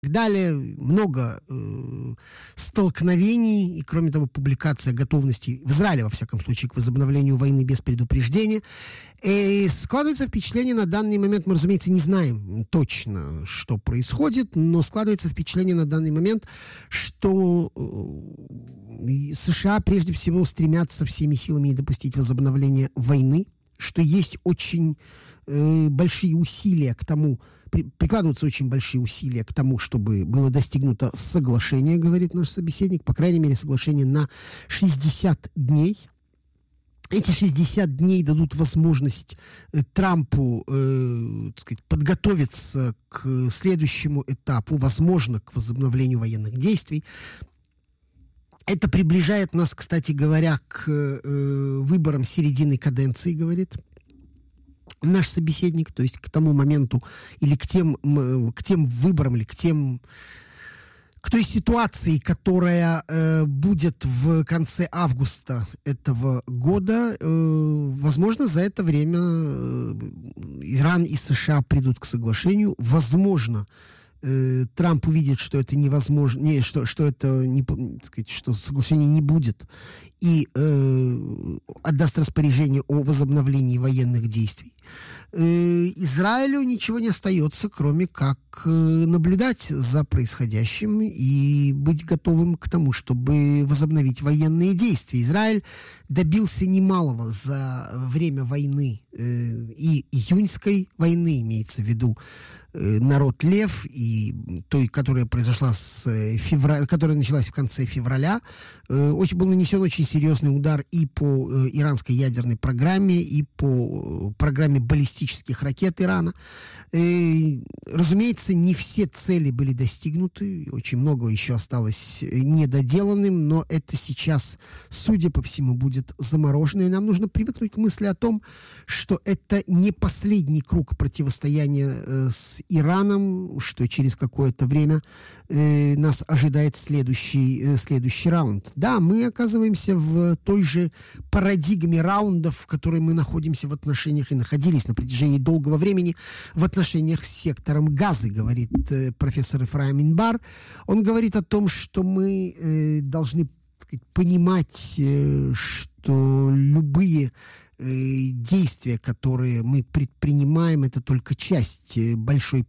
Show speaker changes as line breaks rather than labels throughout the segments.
Далее много столкновений, и, кроме того, публикация готовности в Израиле, во всяком случае, к возобновлению войны без предупреждения. И складывается впечатление на данный момент, мы, разумеется, не знаем точно, что происходит, но складывается впечатление на данный момент, что США прежде всего стремятся всеми силами не допустить возобновления войны, что есть очень большие усилия к тому, прикладываются очень большие усилия к тому, чтобы было достигнуто соглашение, говорит наш собеседник, по крайней мере, соглашение на 60 дней. Эти 60 дней дадут возможность Трампу, так сказать, подготовиться к следующему этапу, возможно, к возобновлению военных действий. Это приближает нас, кстати говоря, к выборам середины каденции, говорит наш собеседник, то есть к тому моменту или к тем выборам, или к той ситуации, которая будет в конце августа этого года. Возможно, за это время Иран и США придут к соглашению. Возможно, Трамп увидит, что это невозможно, что это не, так сказать, что соглашения не будет, и отдаст распоряжение о возобновлении военных действий. Израилю ничего не остается, кроме как наблюдать за происходящим и быть готовым к тому, чтобы возобновить военные действия. Израиль добился немалого за время войны, и июньской войны, имеется в виду народ Лев, и той, которая произошла которая началась в конце февраля. Был нанесен очень серьезный удар и по иранской ядерной программе, и по программе баллистических ракет Ирана. Разумеется, не все цели были достигнуты, очень много еще осталось недоделанным, но это сейчас, судя по всему, будет заморожено, и нам нужно привыкнуть к мысли о том, что это не последний круг противостояния с Ираном, что через какое-то время нас ожидает следующий раунд. Да, мы оказываемся в той же парадигме раундов, в которой мы находимся в отношениях и находились на протяжении долгого времени в отношениях с сектором Газы, говорит профессор Ефраим Инбар. Он говорит о том, что мы должны понимать, что любые действия, которые мы предпринимаем, это только часть большого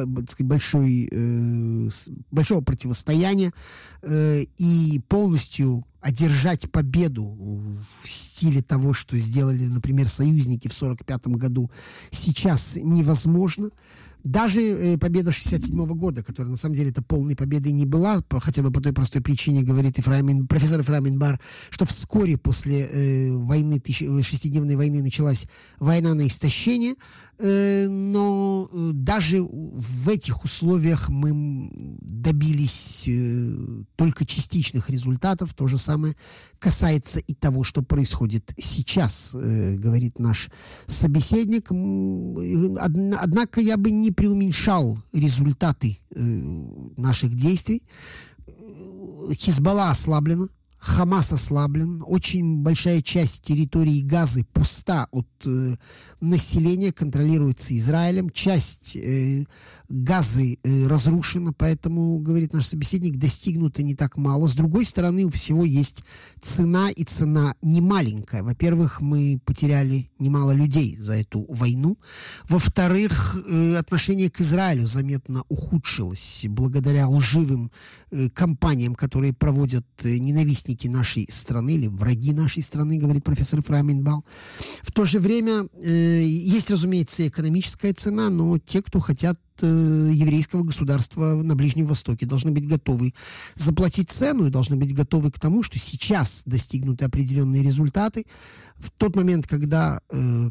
противостояния, и полностью одержать победу в стиле того, что сделали, например, союзники в 1945 году, сейчас невозможно. Даже победа 1967 года, которая на самом деле это полной победой не была, хотя бы по той простой причине, говорит профессор Ефраим Инбар, что вскоре после шестидневной войны началась война на истощение, но даже в этих условиях мы добились только частичных результатов. То же самое касается и того, что происходит сейчас, говорит наш собеседник. Однако я бы не преуменьшал результаты наших действий. Хизбалла ослаблена, Хамас ослаблен, очень большая часть территории Газы пуста от населения, контролируется Израилем, часть Газы разрушена, поэтому, говорит наш собеседник, достигнуто не так мало. С другой стороны, у всего есть цена, и цена не маленькая. Во-первых, мы потеряли немало людей за эту войну. Во-вторых, отношение к Израилю заметно ухудшилось благодаря лживым кампаниям, которые проводят ненавистники нашей страны или враги нашей страны, говорит профессор Ефраим Инбар. В то же время есть, разумеется, экономическая цена, но те, кто хотят еврейского государства на Ближнем Востоке, должны быть готовы заплатить цену и должны быть готовы к тому, что сейчас достигнуты определенные результаты. В тот момент, когда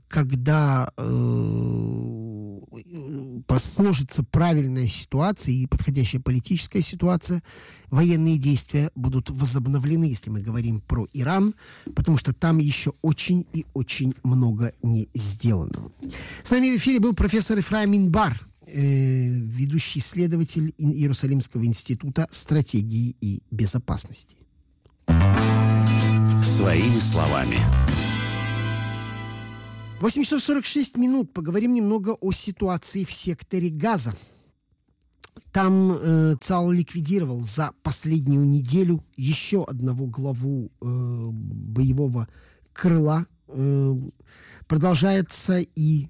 сложится правильная ситуация и подходящая политическая ситуация, военные действия будут возобновлены, если мы говорим про Иран, потому что там еще очень и очень много не сделано. С нами в эфире был профессор Ефраим Инбар, ведущий исследователь Иерусалимского института стратегии и безопасности.
Своими словами.
8 часов 46 минут. Поговорим немного о ситуации в секторе Газа. Там ЦАЛ ликвидировал за последнюю неделю еще одного главу боевого крыла. Продолжается и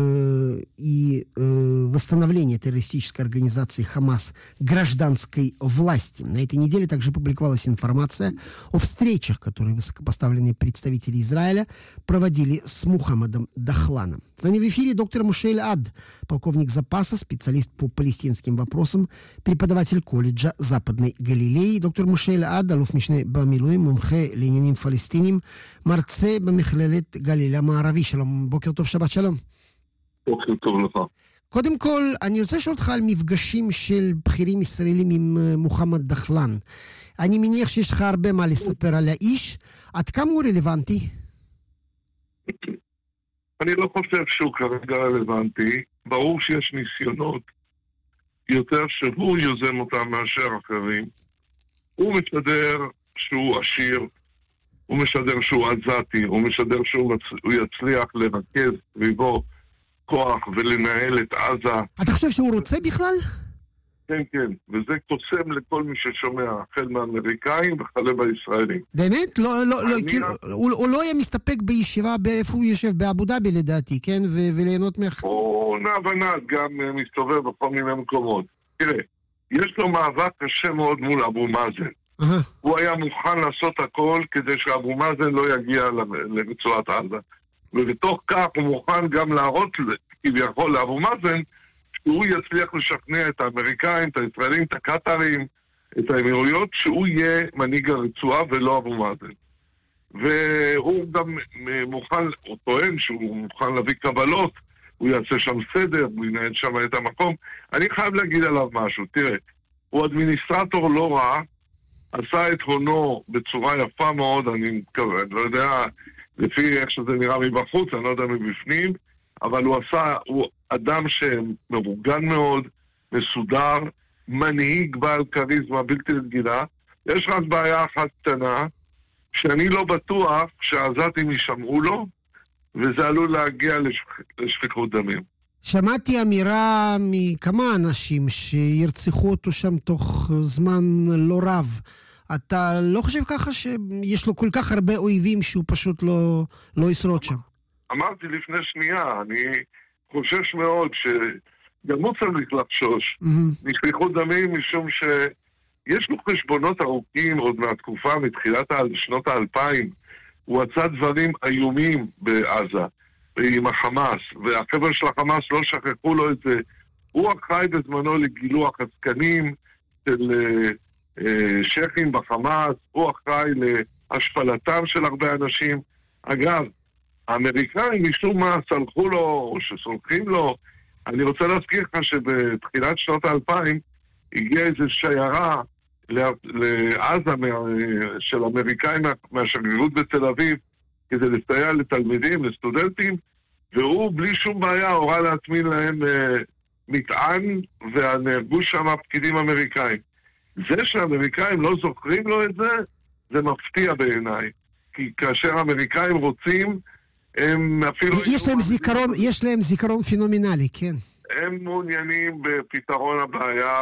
восстановление террористической организации «Хамас» гражданской власти. На этой неделе также публиковалась информация о встречах, которые высокопоставленные представители Израиля проводили с Мухаммадом Дахланом. С нами в эфире доктор Муше Эльад, полковник запаса, специалист по палестинским вопросам, преподаватель колледжа Западной Галилеи. Доктор Муше Эльад, אלוף משנה במילואים, מומחה לעניינים פלסטינים, מרצה במכללת גליל המערבי. שלום, בוקר טוב, שבת שלום.
בוקר טוב לך.
קודם כל, אני רוצה לשאול אותך על מפגשים של בכירים ישראלים עם מוחמד דחלן. אני מניח שיש לך הרבה מה לספר על האיש. עד כמה הוא רלוונטי?
אני לא חושב שהוא כרגע רלוונטי. ברור שיש ניסיונות יותר שהוא יוזם אותם מאשר אחרים. הוא משדר שהוא עשיר, הוא משדר שהוא עזתי, הוא משדר שהוא יצליח לרכז סביבו כוח ולנהל את עזה.
אתה חושב שהוא רוצה בכלל?
כן, כן, וזה קוסם לכל מי ששומע, החל מהאמריקאים וכלה בישראלים.
באמת? הוא לא היה מסתפק בישיבה באיפה הוא יושב, באבו דאבי לדעתי, כן? וליהנות
הוא נע ונד, גם מסתובב בכל מיני מקומות. תראה, יש לו מאבק קשה מאוד מול אבו מאזן. הוא היה מוכן לעשות הכל כדי שאבו מאזן לא יגיע לרצועת עזה. ובתוך כך הוא מוכן גם להראות כביכול לאבו מאזן שהוא יצליח לשכנע את האמריקאים, את הישראלים, את הקטרים, את האמירויות, שהוא יהיה מנהיג הרצועה ולא אבו מאזן. והוא גם מוכן, הוא טוען שהוא מוכן להביא קבלות, הוא יעשה שם סדר, הוא ינהל שם את המקום. אני חייב להגיד עליו משהו, תראה, הוא אדמיניסטרטור לא רע, עשה את הונו בצורה יפה מאוד, אני מתכוון, לא יודע, לפי איך שזה נראה מבחוץ, אני לא יודע מבפנים, אבל הוא אדם שמרוגן מאוד, מסודר, מנהיג בעל כריזמה בלתי רגילה. יש רק בעיה אחת קטנה, שאני לא בטוח שהעזתים ישמעו לו, וזה עלול להגיע לשפיכות דמים.
שמעתי אמירה מכמה אנשים שירצחו אותו שם תוך זמן לא רב. אתה לא חושב ככה שיש לו כל כך הרבה אויבים שהוא פשוט לא ישרוד שם?
אמרתי לפני שנייה, אני חושש מאוד שגם הוא צריך לחשוש משפיכות דמים, משום שיש לו חשבונות ארוכים עוד מהתקופה, מתחילת שנות ה-2000. הוא עשה דברים איומים בעזה עם החמאס, והחבר'ה של החמאס לא שכחו לו את זה. הוא אחראי בזמנו לגילוח עסקנים של שכים בחמאס, הוא אחראי להשפלתם של הרבה אנשים. אגב, האמריקאים משום מה סלחו לו, או שסולחים לו. אני רוצה להזכיר לך שבתחילת שנות ה-2000 הגיעה איזו שיירה לעזה של אמריקאים מהשגרירות בתל אביב כדי לסייע לתלמידים, לסטודנטים, והוא בלי שום בעיה הורה להטמין להם מטען, ונהרגו שם פקידים אמריקאים. זה שהאמריקאים לא זוכרים לו את זה, זה מפתיע בעיניי. כי כאשר האמריקאים רוצים, הם אפילו...
יש להם זיכרון פנומנלי, כן.
הם מעוניינים בפתרון הבעיה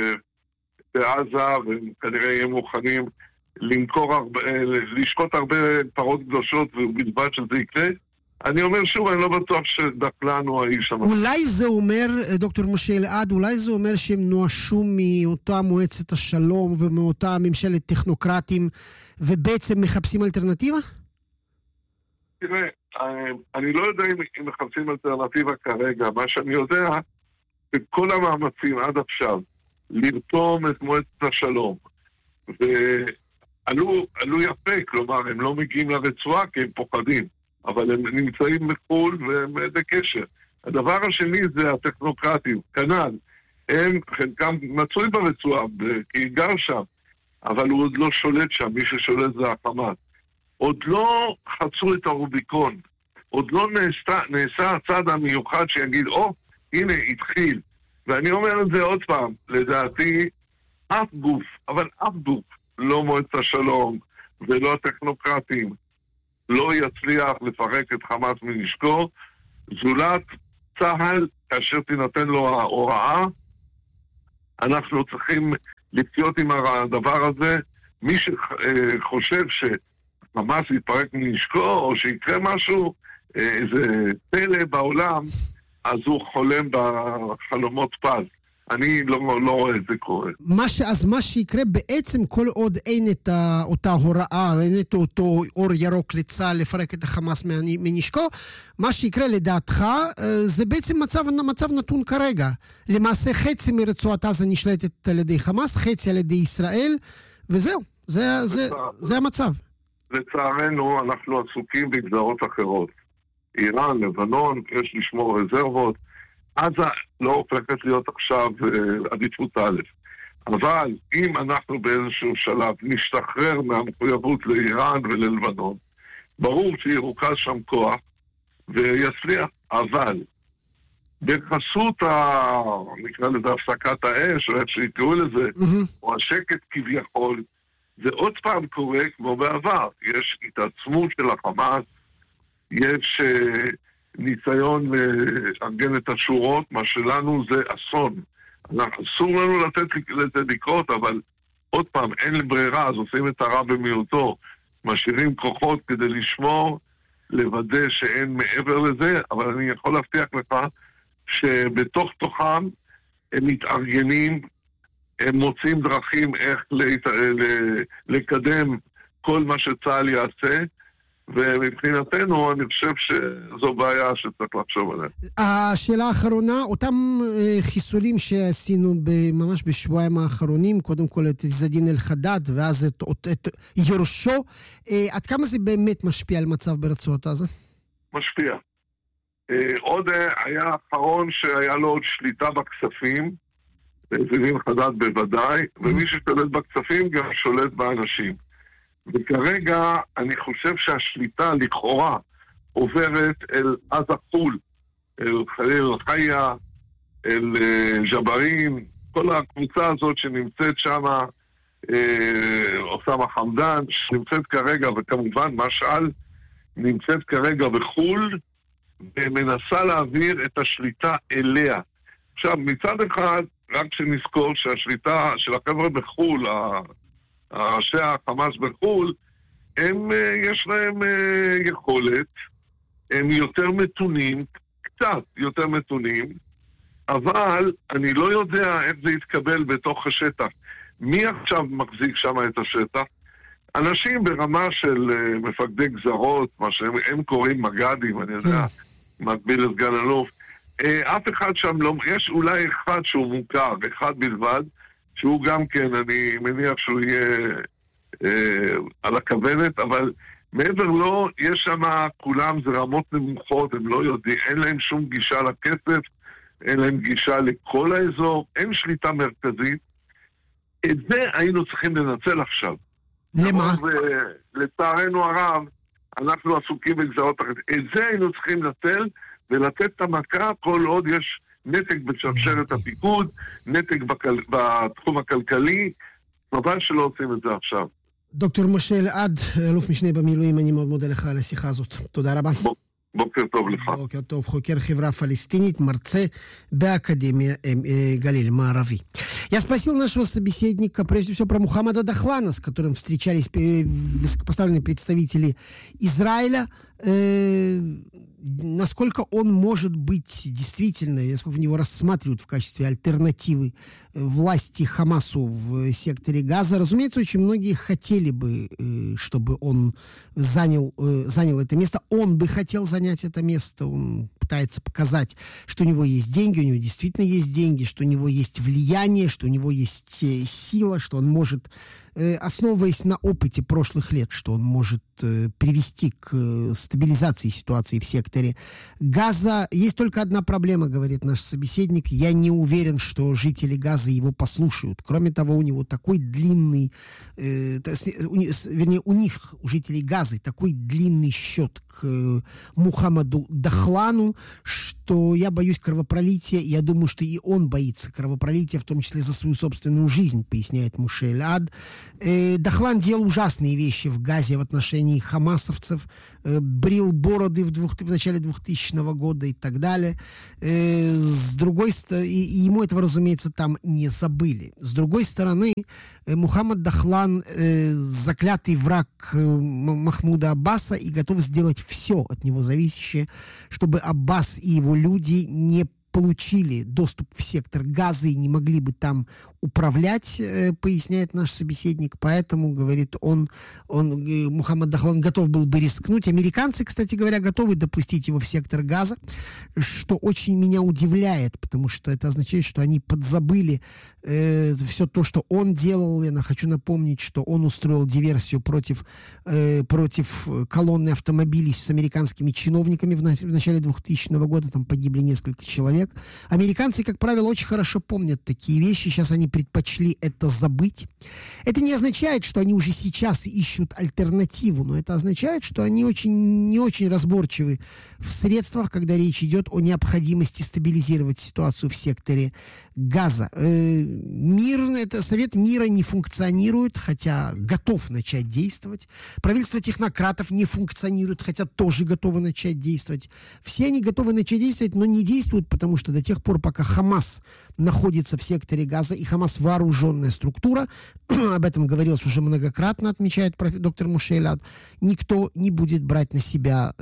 בעזה, וכנראה יהיו מוכנים לשקוט הרבה פרות קדושות, ובלבד שזה יקרה. אני אומר שוב, אני לא בטוח שדחלן הוא האיש שם.
אולי זה אומר, דוקטור משה אלעד, אולי זה אומר שהם נואשו מאותה מועצת השלום ומאותה ממשלת טכנוקרטים, ובעצם מחפשים אלטרנטיבה?
תראה, אני לא יודע אם מחפשים אלטרנטיבה כרגע. מה שאני יודע, בכל המאמצים עד עכשיו, לרתום את מועצת השלום, ועלו יפה, כלומר, הם לא מגיעים לרצועה כי הם פוחדים, אבל הם נמצאים בחו"ל והם בקשר. הדבר השני זה הטכנוקרטים, כנ"ל, הם חלקם מצויים ברצועה, כי היא גר שם, אבל הוא עוד לא שולט שם, מי ששולט זה החמאס. עוד לא חצו את הרוביקון, עוד לא נעשה הצד המיוחד שיגיד, הנה, התחיל. ואני אומר את זה עוד פעם, לדעתי, אף גוף, אבל אף גוף, לא מועצת השלום ולא הטכנוקרטים, לא יצליח לפרק את חמאס מנשקו, זולת צהל, כאשר תינתן לו ההוראה. אנחנו צריכים לחיות עם הדבר הזה. מי שחושב שחמאס יתפרק מנשקו, או שיקרה משהו, איזה פלא בעולם, אז הוא חולם בחלומות פז. אני לא רואה את זה קורה.
אז מה שיקרה בעצם, כל עוד אין את אותה הוראה, אין את אותו אור ירוק לצה"ל לפרק את החמאס מנשקו, מה שיקרה לדעתך זה בעצם מצב נתון כרגע. למעשה חצי מרצועת עזה נשלטת על ידי חמאס, חצי על ידי ישראל, וזהו, זה המצב.
לצערנו אנחנו עסוקים בגזרות אחרות. איראן, לבנון, יש לשמור רזרבות. עזה לא הופכת להיות עכשיו עדיפות א'. אבל אם אנחנו באיזשהו שלב נשתחרר מהמחויבות לאיראן וללבנון, ברור שירוכז שם כוח ויצליח. אבל בחסות נקרא לזה הפסקת האש, או איך שיקראו לזה, או השקט כביכול, זה עוד פעם קורה כמו בעבר. יש התעצמות של החמאס, יש ניסיון לארגן את השורות, מה שלנו זה אסון. אסור לנו לתת לזה לקרות, אבל עוד פעם, אין ברירה, אז עושים את הרע במיעוטו, משאירים כוחות כדי לשמור, לוודא שאין מעבר לזה, אבל אני יכול להבטיח לך שבתוך תוכם הם מתארגנים, הם מוצאים דרכים איך לקדם כל מה שצה"ל יעשה, ומבחינתנו אני חושב שזו בעיה שצריך לחשוב עליה.
השאלה האחרונה, אותם חיסולים שעשינו ממש בשבועיים האחרונים, קודם כל את זדין אל-חדד ואז את יורשו, עד כמה זה באמת משפיע על מצב ברצועת עזה?
משפיע. עוד היה האחרון שהיה לו עוד שליטה בכספים, זדין אל-חדד בוודאי, ומי ששולט בכספים גם שולט באנשים. וכרגע אני חושב שהשליטה לכאורה עוברת אל עזה חול, אל חליל חיה, אל ג'ברין, כל הקבוצה הזאת שנמצאת שם, אוסמה חמדן, שנמצאת כרגע, וכמובן משעל, נמצאת כרגע בחול, ומנסה להעביר את השליטה אליה. עכשיו, מצד אחד, רק שנזכור שהשליטה של החבר'ה בחול, ראשי החמאס בחול, יש להם יכולת, הם יותר מתונים, קצת יותר מתונים, אבל אני לא יודע איך זה יתקבל בתוך השטח. מי עכשיו מחזיק שם את השטח? אנשים ברמה של מפקדי גזרות, מה שהם קוראים מג"דים, אני יודע, מקביל לסגן אלוף. אף אחד שם לא, יש אולי אחד שהוא מוכר, אחד בלבד, שהוא גם כן, אני מניח שהוא יהיה על הכוונת, אבל מעבר לו, יש שם כולם, זה רמות נמוכות, הם לא יודעים, אין להם שום גישה לכסף, אין להם גישה לכל האזור, אין שליטה מרכזית. את זה היינו צריכים לנצל עכשיו.
למה?
לצערנו הרב, אנחנו עסוקים בגזרות אחרת. את זה היינו צריכים לנצל ולתת את המכה כל עוד יש נתק בשרשרת הפיקוד, נתק בתחום הכלכלי, חבל שלא עושים את זה עכשיו.
דוקטור משה אלעד, אלוף משנה במילואים, אני מאוד מודה לך על השיחה הזאת. תודה רבה.
בוקר טוב לך.
בוקר טוב, חוקר חברה פלסטинית, морце Академия Галиль Маарави. Я спросил нашего собеседника прежде всего про Мухаммада Дахлана, с которым встречались высокопоставленные представители Израиля, насколько он может быть действительно, насколько него рассматривают в качестве альтернативы власти Хамасу в секторе Газа. Разумеется, очень многие хотели бы, чтобы он занял это место. Он бы хотел занять это место. Он пытается показать, что у него есть деньги, у него действительно есть деньги, что у него есть влияние, что у него есть сила, что он может, основываясь на опыте прошлых лет, что он может привести к стабилизации ситуации в секторе Газа. Есть только одна проблема, говорит наш собеседник. Я не уверен, что жители Газа его послушают. Кроме того, у него такой длинный, вернее, у них, у жителей Газы, такой длинный счет к Мухаммаду Дахлану, что что я боюсь кровопролития, и я думаю, что и он боится кровопролития, в том числе за свою собственную жизнь, поясняет Муше Эльад. Дахлан делал ужасные вещи в Газе в отношении хамасовцев, брил бороды в начале 2000 года и так далее. С другой стороны, и ему этого, разумеется, там не забыли. С другой стороны, Мухаммад Дахлан заклятый враг Махмуда Аббаса и готов сделать все от него зависящее, чтобы Аббас и его люди не получили доступ в сектор Газа и не могли бы там управлять, поясняет наш собеседник. Поэтому, говорит он, Мухаммад Дахлан готов был бы рискнуть. Американцы, кстати говоря, готовы допустить его в сектор Газа, что очень меня удивляет, потому что это означает, что они подзабыли все то, что он делал. Я хочу напомнить, что он устроил диверсию против колонны автомобилей с американскими чиновниками в начале 2000 года. Там погибли несколько человек. Американцы, как правило, очень хорошо помнят такие вещи. Сейчас они предпочли это забыть. Это не означает, что они уже сейчас ищут альтернативу, но это означает, что они не очень разборчивы в средствах, когда речь идет о необходимости стабилизировать ситуацию в секторе Газа. Совет мира не функционирует, хотя готов начать действовать. Правительство технократов не функционирует, хотя тоже готовы начать действовать. Все они готовы начать действовать, но не действуют, потому что до тех пор, пока Хамас находится в секторе Газа, и Хамас вооруженная структура, об этом говорилось уже многократно, отмечает доктор Муше Эльад, никто не будет брать на себя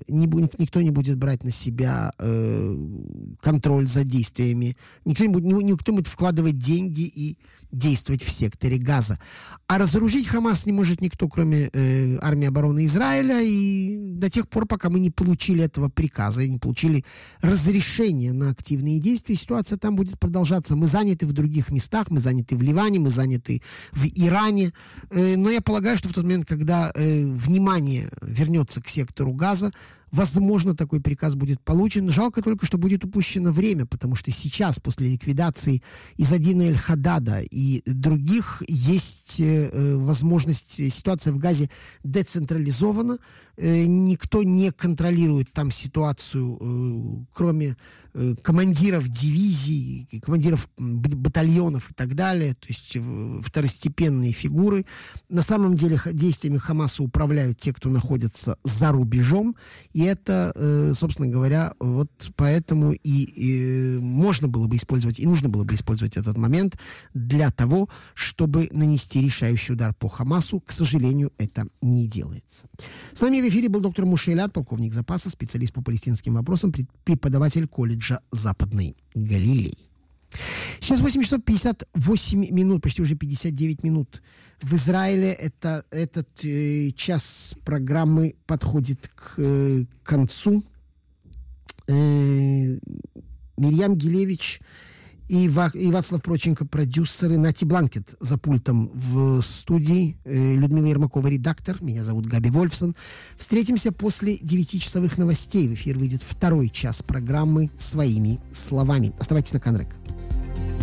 контроль за действиями, никто не будет вкладывать деньги и действовать в секторе Газа. А разоружить Хамас не может никто, кроме армии обороны Израиля, и до тех пор, пока мы не получили этого приказа и не получили разрешения на активные действия, ситуация там будет продолжаться. Мы заняты в других местах, мы заняты в Ливане, мы заняты в Иране, но я полагаю, что в тот момент, когда внимание вернется к сектору Газа, возможно, такой приказ будет получен. Жалко только, что будет упущено время, потому что сейчас, после ликвидации Иззадина Эль-Хадада и других, есть возможность, ситуация в Газе децентрализована, никто не контролирует там ситуацию, кроме командиров дивизий, командиров батальонов и так далее, то есть второстепенные фигуры. На самом деле действиями Хамаса управляют те, кто находится за рубежом, и это, собственно говоря, вот поэтому и можно было бы использовать, и нужно было бы использовать этот момент для того, чтобы нанести решающий удар по Хамасу. К сожалению, это не делается. С нами в эфире был доктор Муше Эльад, полковник запаса, специалист по палестинским вопросам, преподаватель колледжа Западный Галилей. Сейчас 8 часов 58 минут, почти уже 59 минут. В Израиле этот час программы подходит к концу. Мирьям Гилевич и Вацлав Проченко, продюсеры, Нати Бланкет за пультом в студии, Людмила Ермакова, редактор, меня зовут Габи Вольфсон. Встретимся после 9-часовых новостей. В эфир выйдет второй час программы «Своими словами». Оставайтесь на Канрек.